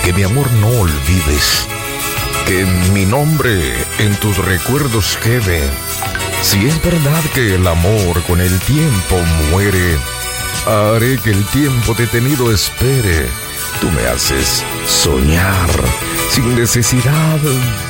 que mi amor no olvides, que mi nombre en tus recuerdos quede. Si es verdad que el amor con el tiempo muere, haré que el tiempo detenido espere. Tú me haces soñar sin necesidad